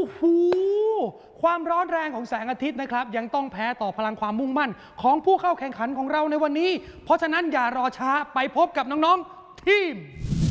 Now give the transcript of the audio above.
โหความร้อนแรงของแสงอาทิตย์นะครับยังต้องแพ้ต่อพลังความมุ่งมั่นของผู้เข้าแข่งขันของเราในวันนี้เพราะฉะนั้นอย่ารอช้าไปพบกับน้องๆทีม